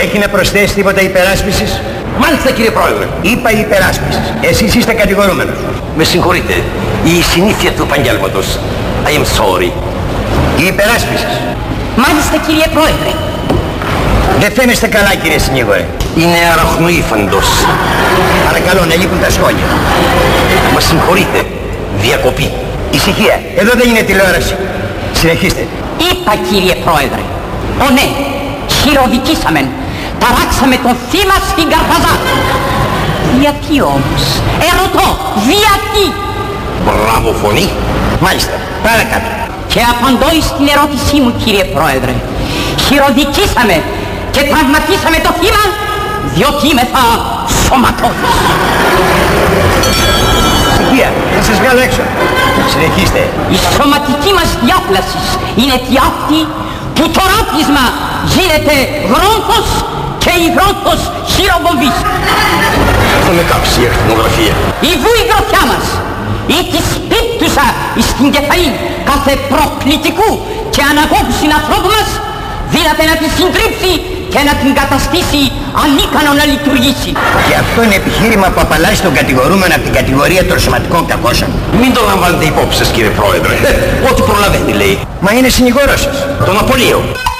Έχει να προσθέσει τίποτα υπεράσπισης? Μάλιστα κύριε Πρόεδρε. Είπα υπεράσπισης. Εσείς είστε κατηγορούμενος. Με συγχωρείτε. Η συνήθεια του επαγγέλματος. I am sorry. Η υπεράσπισης. Μάλιστα κύριε Πρόεδρε. Δεν φαίνεστε καλά κύριε συνήγορε. Είναι αραχνοήφαντος. Παρακαλώ να λείπουν τα σχόλια. Μα συγχωρείτε. Διακοπή. Ησυχία. Εδώ δεν είναι τηλεόραση. Συνεχίστε. Είπα κύριε Πρόεδρε. Ναι, χειροδικήσαμε. Ταράξαμε τον θύμα στην Καρπαζά. Γιατί όμως? Ερωτώ, γιατί? Μπράβο φωνή. Μάλιστα. Παρακάτω. Και απαντώ στην ερώτησή μου κύριε Πρόεδρε. Χειροδικήσαμε και τραυματίσαμε το θύμα διότι είμεθα σωματώδης. Ησυχία. Θα σας βγάλω έξω. Συνεχίστε. Η σωματική μας διάπλαση είναι τι αυτή που το ράπισμα γίνεται γρόνθος και η γρόνθος χειροβομβής. Θα με κάψει η ακτινογραφία. Η βούη γροθιά μας ή τη σπίπτουσα εις την κεφαλή κάθε προκλητικού και αναγώγου συνανθρώπου μας δύναται να τη συντρίψει και να την καταστήσει ανίκανο να λειτουργήσει. Και αυτό είναι επιχείρημα που απαλλάσσει τον κατηγορούμενο από την κατηγορία των σωματικών κακώσεων. Μην το λαμβάνετε υπόψη σας κύριε Πρόεδρε. Ό,τι προλαβαίνει λέει. Μα είναι συνηγόρος σας. Τον απολύω.